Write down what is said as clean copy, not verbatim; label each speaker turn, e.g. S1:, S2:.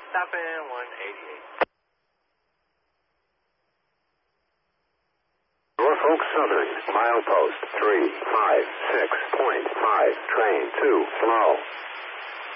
S1: Stop in 188.
S2: Norfolk Southern, milepost 356.5, train 2, slow.